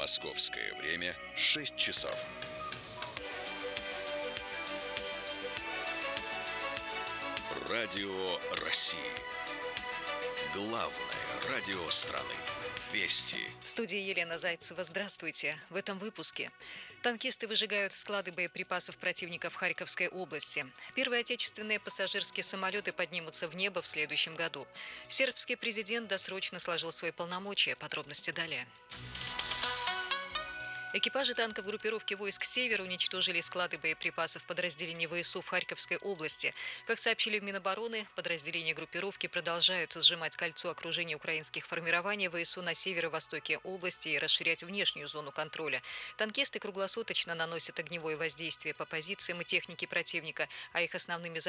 Московское время 6 часов. Радио России. Главное радио страны. Вести. В студии Елена Зайцева. Здравствуйте. В этом выпуске. Танкисты выжигают склады боеприпасов противника в Харьковской области. Первые отечественные пассажирские самолеты поднимутся в небо в следующем году. Сербский президент досрочно сложил свои полномочия. Подробности далее. Экипажи танков группировки войск «Север» уничтожили склады боеприпасов подразделений ВСУ в Харьковской области. Как сообщили в Минобороны, подразделения группировки продолжают сжимать кольцо окружения украинских формирований ВСУ на северо-востоке области и расширять внешнюю зону контроля. Танкисты круглосуточно наносят огневое воздействие по позициям и технике противника, а их основными